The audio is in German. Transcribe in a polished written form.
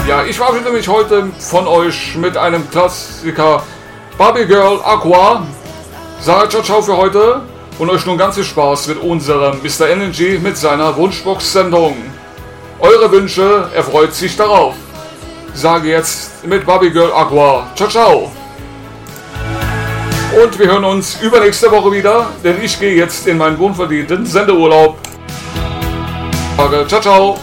Ja, ich verabschiede mich heute von euch mit einem Klassiker Barbie Girl Aqua. Sage ciao ciao für heute und euch nun ganz viel Spaß mit unserem Mr. Energy mit seiner Wunschbox-Sendung. Eure Wünsche, er freut sich darauf. Sage jetzt mit Barbie Girl Aqua ciao ciao. Und wir hören uns übernächste Woche wieder, denn ich gehe jetzt in meinen wohlverdienten Sendeurlaub. Sage ciao ciao.